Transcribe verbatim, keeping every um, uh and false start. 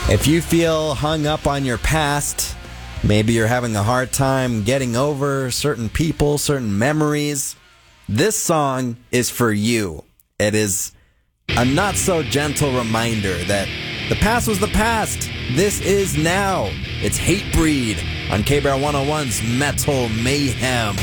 If you feel hung up on your past, maybe you're having a hard time getting over certain people, certain memories, this song is for you. It is a not so gentle reminder that the past was the past. This is now. It's Hatebreed on K B R one oh one's Metal Mayhem.